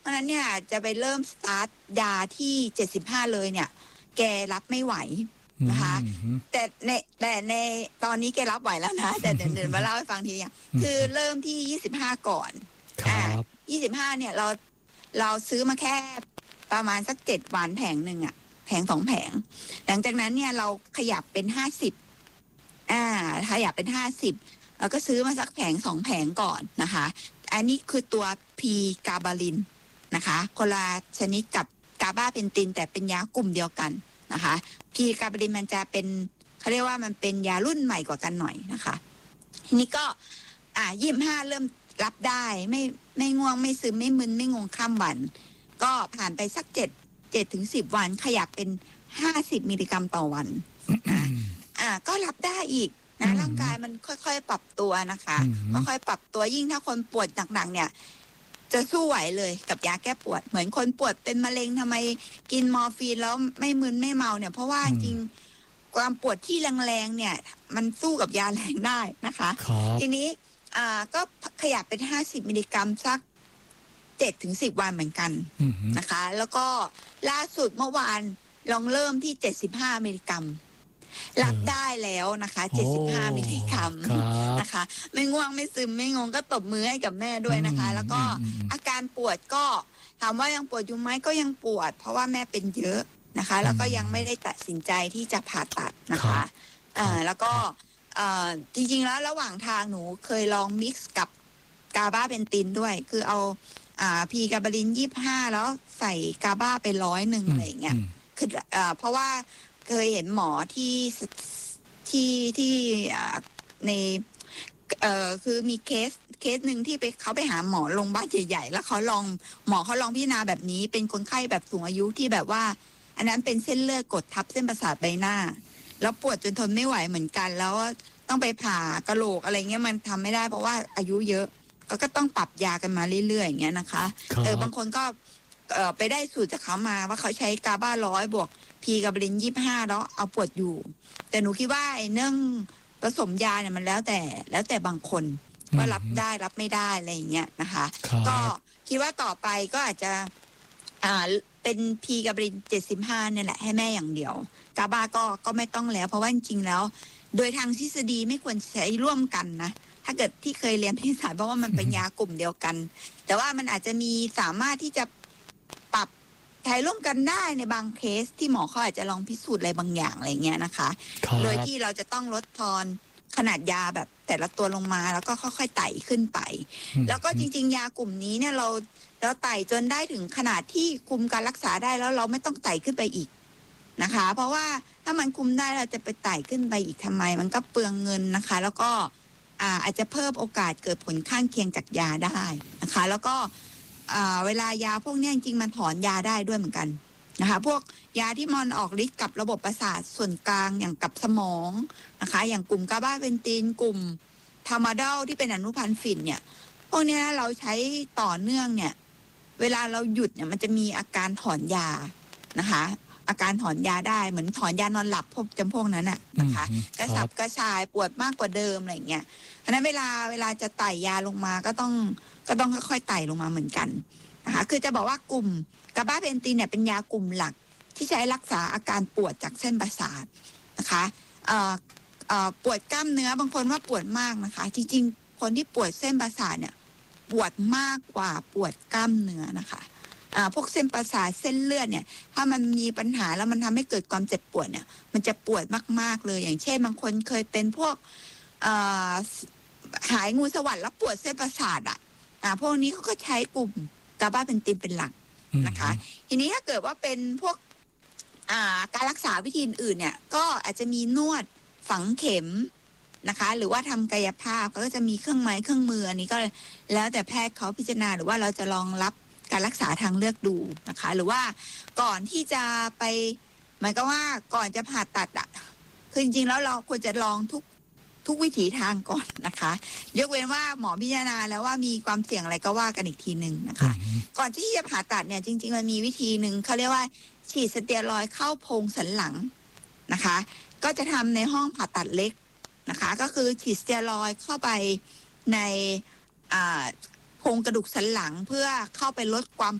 เพราะฉะนั้นเนี่ยจะไปเริ่มสตาร์ทยาที่75เลยเนี่ยแกรับไม่ไหวนะคะแต่ในตอนนี้แกรับไหวแล้วนะแต่เดี๋ยวมาเล่าให้ฟังทีอย่างคือเริ่มที่25ก่อน25เนี่ยเราซื้อมาแค่ประมาณสัก7วันแผงหนึ่งอ่ะแผง2แผงหลังจากนั้นเนี่ยเราขยับเป็น50ขยับเป็น50เราก็ซื้อมาสักแผง2แผงก่อนนะคะอันนี้คือตัวพีกาบาลินนะคะคนละชนิดกับกาบาเพนตินแต่เป็นยากลุ่มเดียวกันนะคะพีกาบาลินมันจะเป็นเขาเรียกว่ามันเป็นยารุ่นใหม่กว่ากันหน่อยนะคะทีนี้ก็25เริ่มรับได้ไม่ง่วงไม่ซึมไม่มึนไม่งงข้ามวันก็ผ่านไปสัก7 ถึง 10วันขยับเป็น50มิลลิกรัมต่อวันก็รับได้อีกนะร่างกายมันค่อยๆปรับตัวนะคะค่อยๆปรับตัวยิ่งถ้าคนปวดหนักๆเนี่ยจะสู้ไหวเลยกับยาแก้ปวดเหมือนคนปวดเป็นมะเร็งทำไมกินมอร์ฟีนแล้วไม่มึนไม่เมาเนี่ยเพราะว่าจริงความปวดที่แรงๆเนี่ยมันสู้กับยาแรงได้นะคะทีนี้ก็ขยับเป็น50มิลลิกรัมสัก7 ถึง 10วันเหมือนกันนะคะแล้วก็ล่าสุดเมื่อวานลองเริ่มที่75มิลลิกรัมรับได้แล้วนะคะ75มิลลิกรัมนะคะไม่ง่วงไม่ซึมไม่งงก็ตบมือให้กับแม่ด้วยนะคะแล้วก็อาการปวดก็ถามว่ายังปวดอยู่ไหมก็ยังปวดเพราะว่าแม่เป็นเยอะนะคะแล้วก็ยังไม่ได้ตัดสินใจที่จะผ่าตัดนะคะแล้วก็จริงๆแล้วระหว่างทางหนูเคยลองมิกซ์กับกาบาเบนตินด้วยคือเอาพีกาบาลิน25แล้วใส่กาบาไป100อะไรอย่างเงี้ยคือเพราะว่าเคยเห็นหมอที่ในคือมีเคสหนึ่งที่เขาไปหาหมอโรงพยาบาลใหญ่ๆแล้วหมอเขาลองพิจารณาแบบนี้เป็นคนไข้แบบสูงอายุที่แบบว่าอันนั้นเป็นเส้นเลือดกดทับเส้นประสาทใบหน้าแล้วปวดจนทนไม่ไหวเหมือนกันแล้วต้องไปผ่ากะโหลกอะไรเงี้ยมันทำไม่ได้เพราะว่าอายุเยอะก็ต้องปรับยากันมาเรื่อยๆอย่างเงี้ยนะคะบางคนก็ไปได้สูตรจากเขามาว่าเขาใช้กาบา100บวกพีกาบาลิน25แล้วเอาปวดอยู่แต่หนูคิดว่าเนื่องผสมยาเนี่ยมันแล้วแต่บางคนว่ารับได้รับไม่ได้อะไรอย่างเงี้ยนะคะก็คิดว่าต่อไปก็อาจจะเป็นพีกาบาลิน75เนี่ยแหละให้แม่อย่างเดียวกาบาก็ไม่ต้องแล้วเพราะว่าจริงๆแล้วโดยทางทฤษฎีไม่ควรใช้ร่วมกันนะถ้าเกิดที่เคยเรียนเภสัชเพราะว่ามันเป็นยากลุ่มเดียวกันแต่ว่ามันอาจจะมีสามารถที่จะปรับใช้ร่วมกันได้ในบางเคสที่หมอเขาอาจจะลองพิสูจน์อะไรบางอย่างอะไรเงี้ยนะคะโดยที่เราจะต้องลดทอนขนาดยาแบบแต่ละตัวลงมาแล้วก็ค่อยๆไต่ขึ้นไปแล้วก็จริงๆยากลุ่มนี้เนี่ยเราไต่จนได้ถึงขนาดที่คุมการรักษาได้แล้วเราไม่ต้องไต่ขึ้นไปอีกนะคะเพราะว่าถ้ามันคุมได้เราจะไปไต่ขึ้นไปอีกทำไมมันก็เปลืองเงินนะคะแล้วก็อาจจะเพิ่มโอกาสเกิดผลข้างเคียงจากยาได้นะคะแล้วก็เวลายาพวกนี้จริงๆมันถอนยาได้ด้วยเหมือนกันนะคะพวกยาที่มันออกฤทธิ์กับระบบประสาทส่วนกลางอย่างกับสมองนะคะอย่างกลุ่มกาบาเวนตินกลุ่มทามาดอลที่เป็นอนุพันธ์ฝิ่นเนี่ยพวกนี้เราใช้ต่อเนื่องเนี่ยเวลาเราหยุดเนี่ยมันจะมีอาการถอนยานะคะอาการถอนยาได้เหมือนถอนยานอนหลับพวกจำพวกนั้นน่ะนะคะกระสับกระส่ายปวดมากกว่าเดิมอะไรอย่างเงี้ยเพราะนั้นเวลาจะไต่ยาลงมาก็ต้องค่อยๆไต่ลงมาเหมือนกันนะคะคือจะบอกว่ากลุ่มกาบาเพนตินเนี่ยเป็นยากลุ่มหลักที่ใช้รักษาอาการปวดจากเส้นประสาทนะคะปวดกล้ามเนื้อบางคนว่าปวดมากนะคะจริงๆคนที่ปวดเส้นประสาทเนี่ยปวดมากกว่าปวดกล้ามเนื้อนะคะพวกเส้นประสาทเส้นเลือดเนี่ยถ้ามันมีปัญหาแล้วมันทำให้เกิดความเจ็บปวดเนี่ยมันจะปวดมากๆเลยอย่างเช่นบางคนเคยเป็นพวกหายงูสวัสด์แล้วปวดเส้นประสาทพวกนี้เขาก็ใช้กลุ่มกาบาเพนตินเป็นหลักนะคะทีนี้ถ้าเกิดว่าเป็นพวกการรักษาวิธีอื่นเนี่ยก็อาจจะมีนวดฝังเข็มนะคะหรือว่าทำกายภาพก็จะมีเครื่องไม้เครื่องมืออันนี้ก็แล้วแต่แพทย์เขาพิจารณาหรือว่าเราจะลองรับการรักษาทางเลือกดูนะคะหรือว่าก่อนที่จะไปหมายก็ว่าก่อนจะผ่าตัดคือจริงๆแล้วเราควรจะลองทุกวิถีทางก่อนนะคะยกเว้นว่าหมอพิจารณาแล้วว่ามีความเสี่ยงอะไรก็ว่ากันอีกทีหนึ่งนะคะก่อนที่จะผ่าตัดเนี่ยจริงๆมันมีวิธีหนึ่งเขาเรียกว่าฉีดสเตียรอยด์เข้าโพรงสันหลังนะคะก็จะทำในห้องผ่าตัดเล็กนะคะก็คือฉีดสเตียรอยด์เข้าไปในโครงกระดูกสันหลังเพื่อเข้าไปลดความ